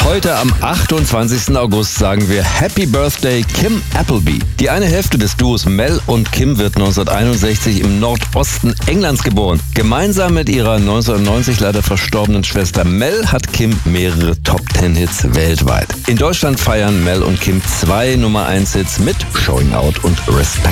Heute am 28. August sagen wir Happy Birthday Kim Appleby. Die eine Hälfte des Duos Mel und Kim wird 1961 im Nordosten Englands geboren. Gemeinsam mit ihrer 1990 leider verstorbenen Schwester Mel hat Kim mehrere Top-10-Hits weltweit. In Deutschland feiern Mel und Kim 2 Nummer-1-Hits mit Showing Out und Respect.